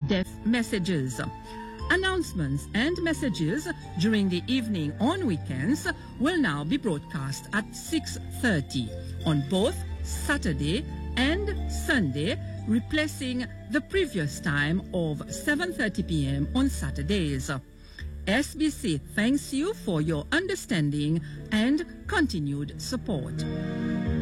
death messages. Announcements and messages during the evening on weekends will now be broadcast at 6:30 on both Saturday and Sunday, replacing the previous time of 7:30 p.m. on Saturdays. SBC thanks you for your understanding and continued support.